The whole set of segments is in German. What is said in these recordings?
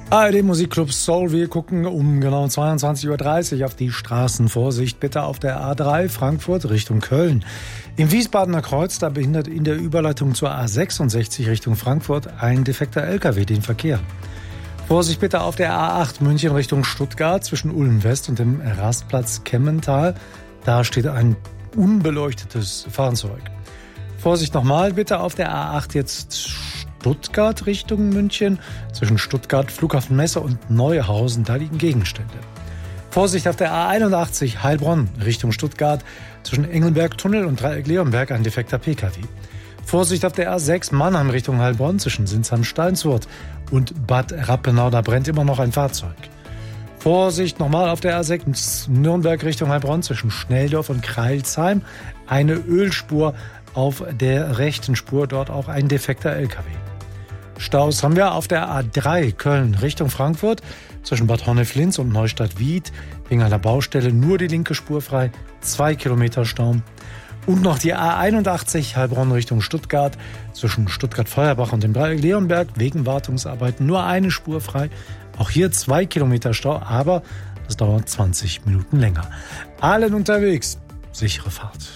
ARD Musikclub Soul. Wir gucken um genau 22:30 Uhr auf die Straßen. Vorsicht bitte auf der A3 Frankfurt Richtung Köln. Im Wiesbadener Kreuz, da behindert in der Überleitung zur A66 Richtung Frankfurt ein defekter LKW den Verkehr. Vorsicht bitte auf der A8 München Richtung Stuttgart zwischen Ulm West und dem Rastplatz Kemmental. Da steht ein unbeleuchtetes Fahrzeug. Vorsicht nochmal bitte auf der A8 jetzt Stuttgart Richtung München. Zwischen Stuttgart, Flughafen Messe und Neuhausen, da liegen Gegenstände. Vorsicht auf der A81 Heilbronn Richtung Stuttgart. Zwischen Engelberg-Tunnel und Dreieck-Leonberg ein defekter Pkw. Vorsicht auf der A6 Mannheim Richtung Heilbronn zwischen Sinsheim-Steinswurth und Bad Rappenau, da brennt immer noch ein Fahrzeug. Vorsicht nochmal auf der A6 Nürnberg Richtung Heilbronn zwischen Schnelldorf und Kreilsheim. Eine Ölspur auf der rechten Spur, dort auch ein defekter LKW. Staus haben wir auf der A3 Köln Richtung Frankfurt zwischen Bad Honnef-Linz und Neustadt-Wied. Wegen einer Baustelle nur die linke Spur frei, 2 Kilometer Stau. Und noch die A81 Heilbronn Richtung Stuttgart zwischen Stuttgart-Feuerbach und dem Dreieck Leonberg wegen Wartungsarbeiten nur eine Spur frei. Auch hier 2 Kilometer Stau, aber das dauert 20 Minuten länger. Allen unterwegs, sichere Fahrt.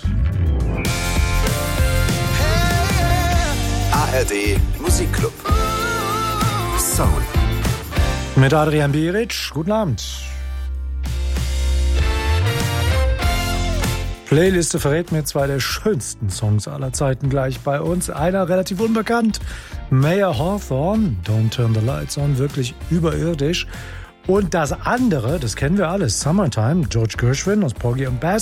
ARD Musikclub Soul Mit Adrian Beric, guten Abend. Playliste verrät mir zwei der schönsten Songs aller Zeiten gleich bei uns. Einer relativ unbekannt, Mayer Hawthorne, Don't Turn the Lights On, wirklich überirdisch. Und das andere, das kennen wir alles, Summertime, George Gershwin aus Porgy and Bess.